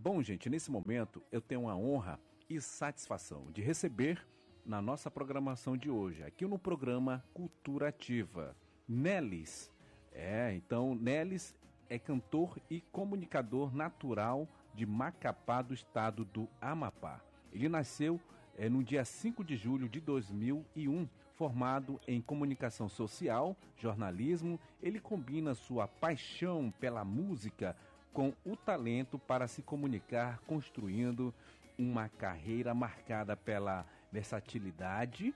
Bom, gente, nesse momento eu tenho a honra e satisfação de receber na nossa programação de hoje, aqui no programa Cultura Ativa, Nelis. Então, Nelis é cantor e comunicador natural de Macapá, do estado do Amapá. Ele nasceu no dia 5 de julho de 2001, formado em comunicação social, jornalismo. Ele combina sua paixão pela música com o talento para se comunicar, construindo uma carreira marcada pela versatilidade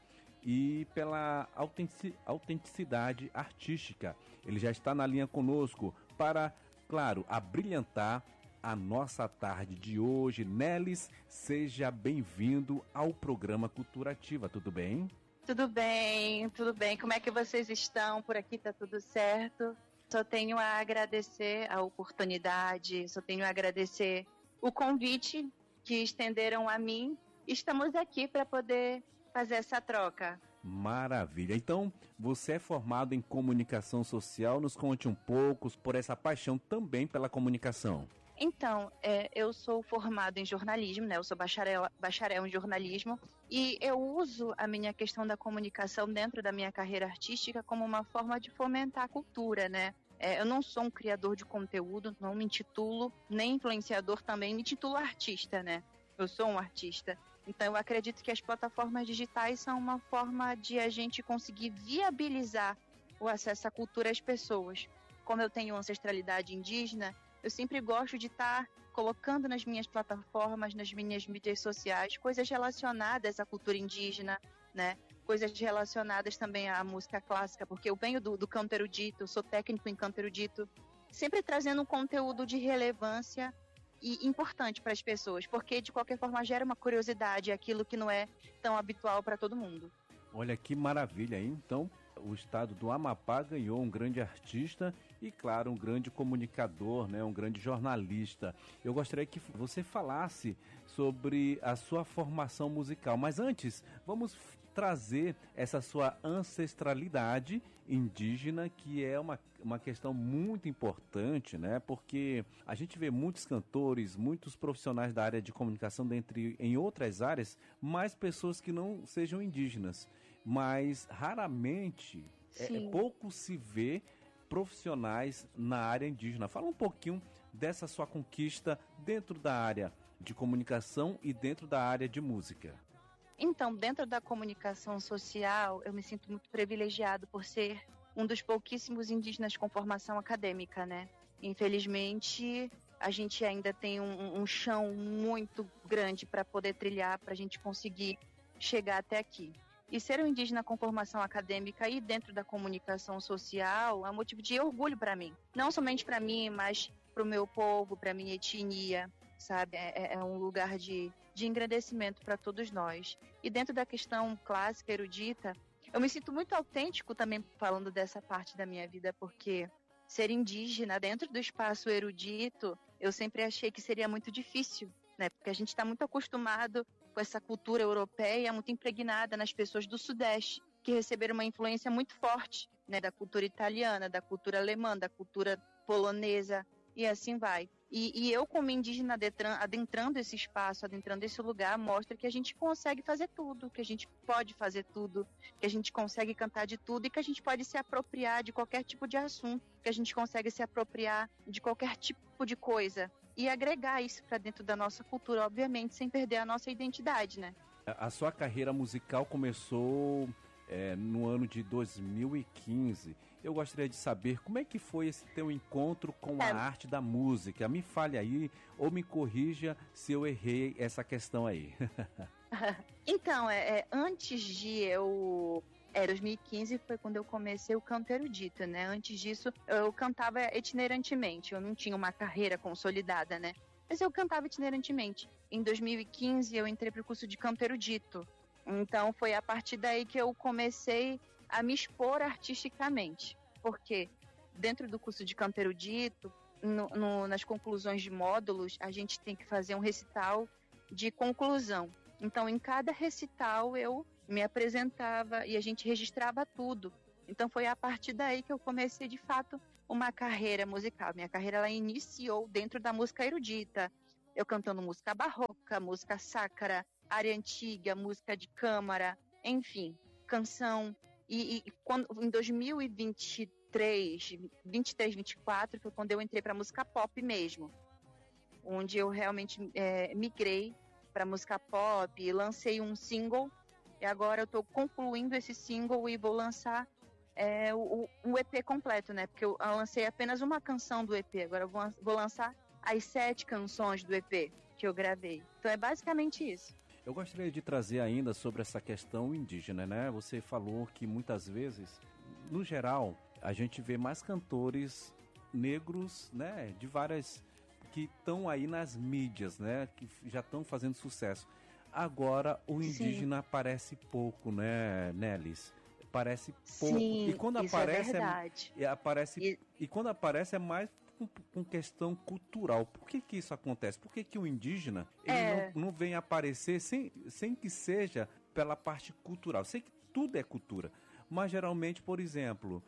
e pela autenticidade artística. Ele já está na linha conosco para, claro, abrilhantar a nossa tarde de hoje. Nelis, seja bem-vindo ao programa Cultura Ativa, tudo bem? Tudo bem, tudo bem. Como é que vocês estão? Por aqui tá tudo certo. Só tenho a agradecer a oportunidade, só tenho a agradecer o convite que estenderam a mim. Estamos aqui para poder fazer essa troca. Maravilha. Então, você é formado em comunicação social. Nos conte um pouco por essa paixão também pela comunicação. Então, eu sou formado em jornalismo, né? Eu sou bacharel em jornalismo e eu uso a minha questão da comunicação dentro da minha carreira artística como uma forma de fomentar a cultura, né? Eu não sou um criador de conteúdo, não me intitulo, nem influenciador também, me intitulo artista, né? Eu sou um artista. Então, eu acredito que as plataformas digitais são uma forma de a gente conseguir viabilizar o acesso à cultura às pessoas. Como eu tenho ancestralidade indígena, eu sempre gosto de estar colocando nas minhas plataformas, nas minhas mídias sociais, coisas relacionadas à cultura indígena, né? Coisas relacionadas também à música clássica, porque eu venho do canto erudito, eu sou técnico em canto erudito, sempre trazendo um conteúdo de relevância e importante para as pessoas, porque de qualquer forma gera uma curiosidade, aquilo que não é tão habitual para todo mundo. Olha que maravilha, hein? Então, o estado do Amapá ganhou um grande artista e, claro, um grande comunicador, né? Um grande jornalista. Eu gostaria que você falasse sobre a sua formação musical, mas antes, vamos trazer essa sua ancestralidade indígena, que é uma questão muito importante, né? Porque a gente vê muitos cantores, muitos profissionais da área de comunicação, em outras áreas, mais pessoas que não sejam indígenas. Mas raramente, pouco se vê profissionais na área indígena. Fala um pouquinho dessa sua conquista dentro da área de comunicação e dentro da área de música. Então, dentro da comunicação social, eu me sinto muito privilegiado por ser um dos pouquíssimos indígenas com formação acadêmica, né? Infelizmente, a gente ainda tem um chão muito grande para poder trilhar, para a gente conseguir chegar até aqui. E ser um indígena com formação acadêmica e dentro da comunicação social é um motivo de orgulho para mim. Não somente para mim, mas para o meu povo, para a minha etnia, sabe? É um lugar de engrandecimento para todos nós. E dentro da questão clássica, erudita, eu me sinto muito autêntico também falando dessa parte da minha vida, porque ser indígena dentro do espaço erudito, eu sempre achei que seria muito difícil, né? Porque a gente está muito acostumado com essa cultura europeia muito impregnada nas pessoas do Sudeste, que receberam uma influência muito forte, né, da cultura italiana, da cultura alemã, da cultura polonesa, e assim vai. E eu, como indígena, adentrando esse espaço, adentrando esse lugar, mostra que a gente consegue fazer tudo, que a gente pode fazer tudo, que a gente consegue cantar de tudo e que a gente pode se apropriar de qualquer tipo de assunto, que a gente consegue se apropriar de qualquer tipo de coisa e agregar isso para dentro da nossa cultura, obviamente, sem perder a nossa identidade, né? A sua carreira musical começou no ano de 2015. Eu gostaria de saber como é que foi esse teu encontro com a arte da música. Me fale aí ou me corrija se eu errei essa questão aí. Então, antes de 2015 foi quando eu comecei o canto erudito, né? Antes disso, eu cantava itinerantemente. Eu não tinha uma carreira consolidada, né? Mas eu cantava itinerantemente. Em 2015, eu entrei para o curso de canto erudito. Então, foi a partir daí que eu comecei a me expor artisticamente. Porque dentro do curso de canto erudito, nas conclusões de módulos, a gente tem que fazer um recital de conclusão. Então, em cada recital, eu me apresentava e a gente registrava tudo. Então, foi a partir daí que eu comecei, de fato, uma carreira musical. Minha carreira ela iniciou dentro da música erudita, Eu cantando música barroca, música sacra, área antiga, música de câmara, enfim, canção. E quando, em 2023, 24, foi quando eu entrei para música pop mesmo, onde eu realmente migrei para música pop, lancei um single, e agora eu estou concluindo esse single e vou lançar o EP completo, né? Porque eu lancei apenas uma canção do EP, agora eu vou lançar as 7 canções do EP que eu gravei. Então é basicamente isso. Eu gostaria de trazer ainda sobre essa questão indígena, né? Você falou que muitas vezes, no geral, a gente vê mais cantores negros, né? De várias... que estão aí nas mídias, né? Que já estão fazendo sucesso. Agora, o indígena aparece pouco, né, Nelis? Parece pouco. Sim, e quando isso aparece, é verdade. E quando aparece é mais com questão cultural. Por que isso acontece? Por que o indígena ele não vem aparecer sem que seja pela parte cultural? Sei que tudo é cultura, mas geralmente, por exemplo,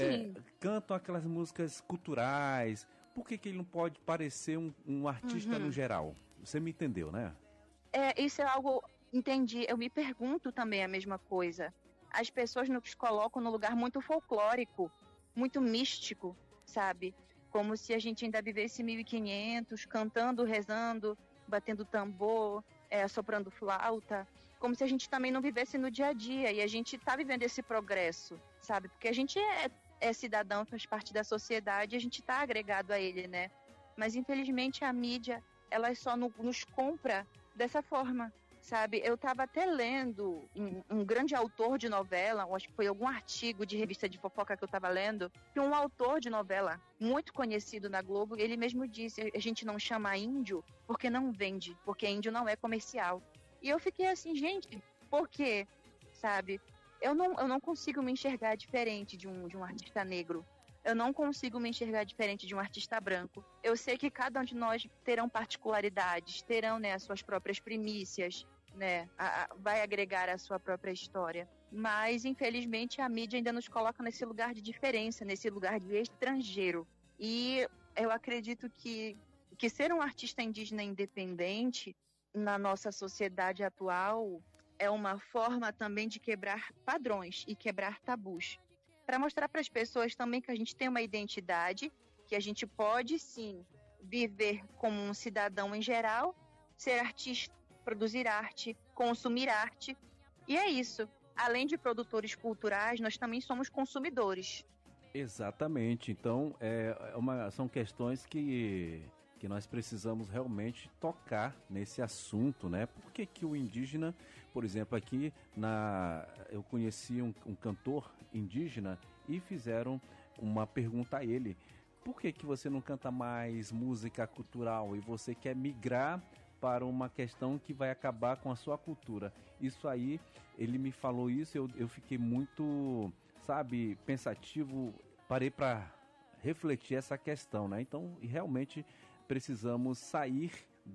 cantam aquelas músicas culturais. Por que ele não pode parecer um artista no geral? Você me entendeu, né? Isso é algo... Entendi. Eu me pergunto também a mesma coisa. As pessoas nos colocam num lugar muito folclórico, muito místico, sabe? Como se a gente ainda vivesse 1500, cantando, rezando, batendo tambor, soprando flauta. Como se a gente também não vivesse no dia a dia. E a gente está vivendo esse progresso, sabe? Porque a gente é cidadão, faz parte da sociedade, a gente está agregado a ele, né? Mas, infelizmente, a mídia, ela só nos compra dessa forma, sabe? Eu estava até lendo um grande autor de novela, acho que foi algum artigo de revista de fofoca que eu estava lendo, que um autor de novela muito conhecido na Globo, ele mesmo disse, a gente não chama índio porque não vende, porque índio não é comercial. E eu fiquei assim, gente, por quê? Sabe? Eu não consigo me enxergar diferente de um artista negro. Eu não consigo me enxergar diferente de um artista branco. Eu sei que cada um de nós terão particularidades, terão, né, as suas próprias primícias, né, vai agregar a sua própria história. Mas, infelizmente, a mídia ainda nos coloca nesse lugar de diferença, nesse lugar de estrangeiro. E eu acredito que ser um artista indígena independente na nossa sociedade atual é uma forma também de quebrar padrões e quebrar tabus. Para mostrar para as pessoas também que a gente tem uma identidade, que a gente pode, sim, viver como um cidadão em geral, ser artista, produzir arte, consumir arte. E é isso. Além de produtores culturais, nós também somos consumidores. Exatamente. Então, são questões que nós precisamos realmente tocar nesse assunto, né? Por que o indígena, por exemplo, aqui eu conheci um cantor indígena e fizeram uma pergunta a ele: por que você não canta mais música cultural e você quer migrar para uma questão que vai acabar com a sua cultura? Isso aí, ele me falou isso, eu fiquei muito, sabe, pensativo, parei para refletir essa questão, né? Então, realmente precisamos sair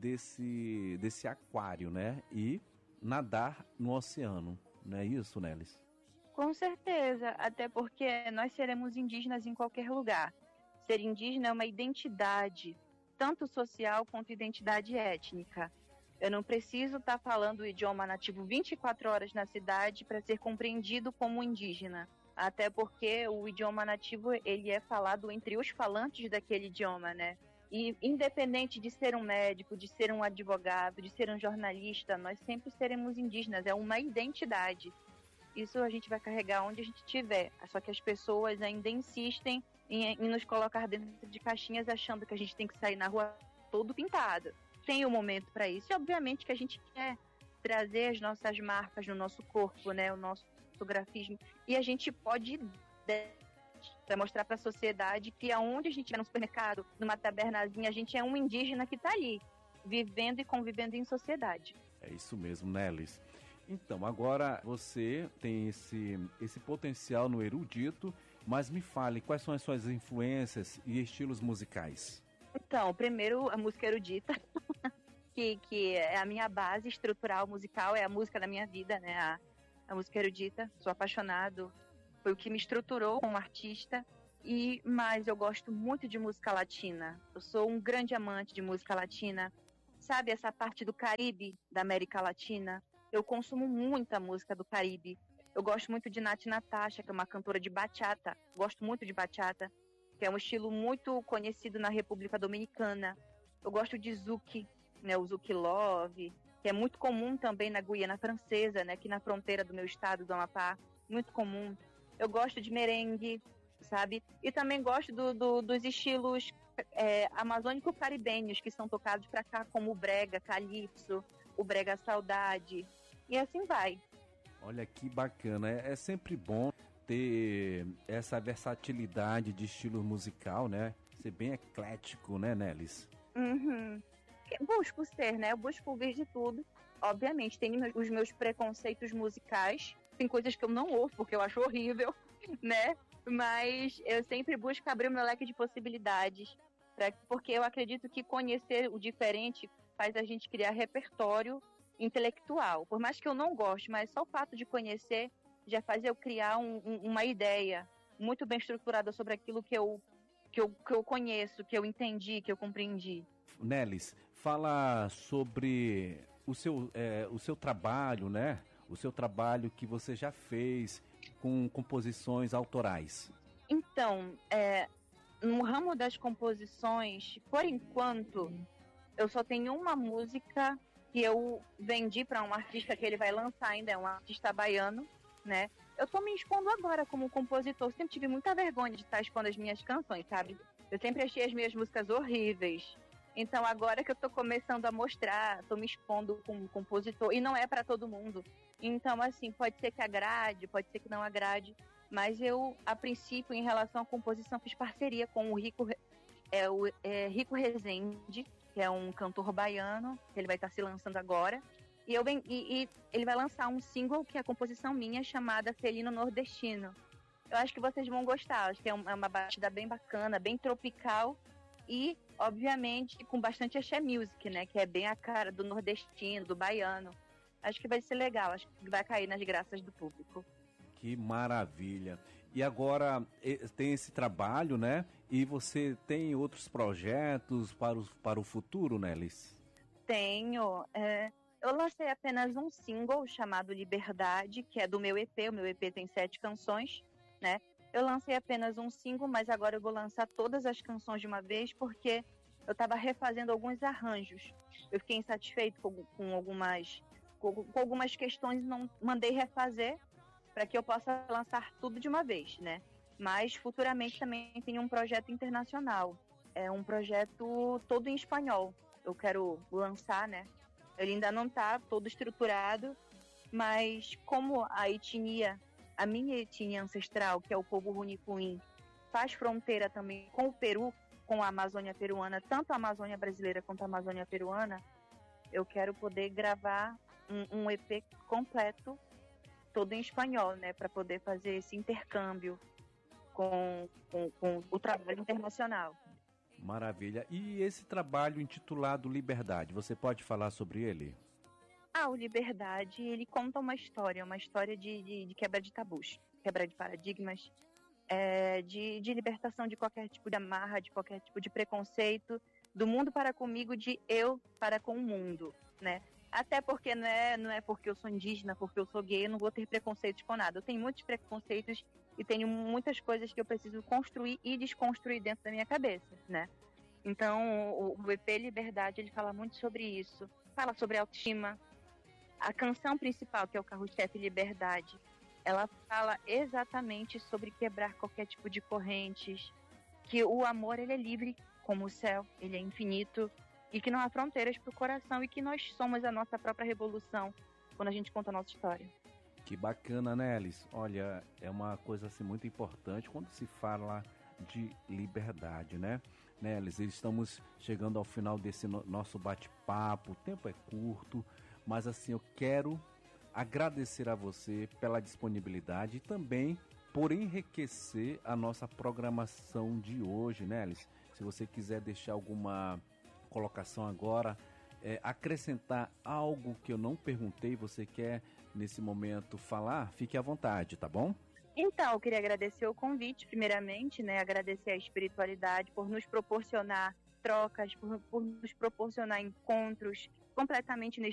desse aquário, né? E nadar no oceano, não é isso, Nelis? Com certeza, até porque nós seremos indígenas em qualquer lugar. Ser indígena é uma identidade, tanto social quanto identidade étnica. Eu não preciso estar falando o idioma nativo 24 horas na cidade para ser compreendido como indígena. Até porque o idioma nativo ele é falado entre os falantes daquele idioma, né? E independente de ser um médico, de ser um advogado, de ser um jornalista, nós sempre seremos indígenas, é uma identidade. Isso a gente vai carregar onde a gente estiver. Só que as pessoas ainda insistem em nos colocar dentro de caixinhas achando que a gente tem que sair na rua todo pintado. Tem um momento para isso. E obviamente que a gente quer trazer as nossas marcas no nosso corpo, né? O nosso grafismo. E a gente pode mostrar para a sociedade que aonde a gente estiver no supermercado, numa tabernazinha, a gente é um indígena que está ali, vivendo e convivendo em sociedade. É isso mesmo, Nelis. Então, agora você tem esse potencial no erudito, mas me fale, quais são as suas influências e estilos musicais? Então, primeiro, a música erudita, que é a minha base estrutural musical, é a música da minha vida, né? A música erudita, sou apaixonado, foi o que me estruturou como artista, mas eu gosto muito de música latina. Eu sou um grande amante de música latina, sabe, essa parte do Caribe, da América Latina. Eu consumo muita música do Caribe. Eu gosto muito de Nath Natasha, que é uma cantora de bachata. Gosto muito de bachata, que é um estilo muito conhecido na República Dominicana. Eu gosto de zouk, né, o zouk love, que é muito comum também na Guiana Francesa, né, aqui na fronteira do meu estado, do Amapá, muito comum. Eu gosto de merengue, sabe? E também gosto dos estilos amazônico-caribenhos que são tocados para cá, como o brega, calypso, o brega saudade, e assim vai. Olha que bacana, é sempre bom ter essa versatilidade de estilo musical, né? Ser bem eclético, né, Nelis? Uhum. Eu busco ser, né? Eu busco ouvir de tudo. Obviamente, tem os meus preconceitos musicais, tem coisas que eu não ouço porque eu acho horrível, né? Mas eu sempre busco abrir o meu leque de possibilidades, porque eu acredito que conhecer o diferente faz a gente criar repertório intelectual. Por mais que eu não goste, mas só o fato de conhecer já faz eu criar uma ideia muito bem estruturada sobre aquilo que eu conheço, que eu entendi, que eu compreendi. Nelis, fala sobre o seu trabalho, né? O seu trabalho que você já fez com composições autorais. Então, no ramo das composições, por enquanto, eu só tenho uma música que eu vendi para um artista que ele vai lançar ainda, é um artista baiano, né? Eu tô me expondo agora como compositor, sempre tive muita vergonha de estar expondo as minhas canções, sabe? Eu sempre achei as minhas músicas horríveis. Então agora que eu tô começando a mostrar, tô me expondo como compositor, e não é para todo mundo. Então, assim, pode ser que agrade, pode ser que não agrade, mas eu, a princípio, em relação à composição, fiz parceria com o Rico Rezende, que é um cantor baiano, que ele vai estar se lançando agora. E ele vai lançar um single que é a composição minha, chamada Felino Nordestino. Eu acho que vocês vão gostar, acho que é uma batida bem bacana, bem tropical e, obviamente, com bastante axé music, né? Que é bem a cara do nordestino, do baiano. Acho que vai ser legal, acho que vai cair nas graças do público. Que maravilha! E agora tem esse trabalho, né? E você tem outros projetos para o futuro, Nelis? Tenho. Eu lancei apenas um single chamado Liberdade, que é do meu EP. O meu EP tem 7 canções, né? Eu lancei apenas um single, mas agora eu vou lançar todas as canções de uma vez, porque eu estava refazendo alguns arranjos. Eu fiquei insatisfeito com algumas questões e não mandei refazer para que eu possa lançar tudo de uma vez, né? Mas futuramente também tem um projeto internacional. É um projeto todo em espanhol. Eu quero lançar, né? Ele ainda não está todo estruturado, mas como a minha etnia ancestral, que é o povo Runicuim, faz fronteira também com o Peru, com a Amazônia peruana, tanto a Amazônia brasileira quanto a Amazônia peruana, eu quero poder gravar um EP completo, todo em espanhol, né? Para poder fazer esse intercâmbio com o trabalho internacional. Maravilha. E esse trabalho intitulado Liberdade, você pode falar sobre ele? O Liberdade, ele conta uma história de quebra de tabus, quebra de paradigmas, de libertação de qualquer tipo de amarra, de qualquer tipo de preconceito, do mundo para comigo, de eu para com o mundo, né? Até porque não é porque eu sou indígena, porque eu sou gay, eu não vou ter preconceitos com nada. Eu tenho muitos preconceitos e tenho muitas coisas que eu preciso construir e desconstruir dentro da minha cabeça, né? Então, o EP Liberdade, ele fala muito sobre isso. Fala sobre autoestima. A canção principal, que é o carro-chefe Liberdade, ela fala exatamente sobre quebrar qualquer tipo de correntes, que o amor, ele é livre como o céu, ele é infinito, e que não há fronteiras para o coração, e que nós somos a nossa própria revolução quando a gente conta a nossa história. Que bacana, né, Alice? Olha, é uma coisa assim muito importante quando se fala de liberdade, né? Alice, estamos chegando ao final desse nosso bate-papo, o tempo é curto, mas assim, eu quero agradecer a você pela disponibilidade e também por enriquecer a nossa programação de hoje, né, Alice? Se você quiser deixar alguma colocação agora, acrescentar algo que eu não perguntei, você quer nesse momento falar, fique à vontade, tá bom? Então, eu queria agradecer o convite, primeiramente, né? Agradecer a espiritualidade por nos proporcionar trocas, por nos proporcionar encontros completamente